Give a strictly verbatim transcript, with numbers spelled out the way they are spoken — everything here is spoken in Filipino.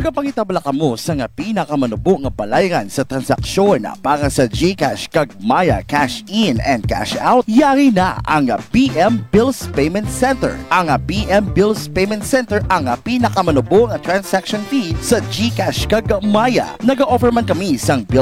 Nagapangitabla ka mo sa nga pinakamanubo nga balayran sa transaksyon para sa GCash kag Maya Cash In and Cash Out. Yari na ang B M Bills Payment Center. Ang B M Bills Payment Center ang pinakamanubo nga transaction fee sa GCash kag Maya. Naga-offer man kami sang bill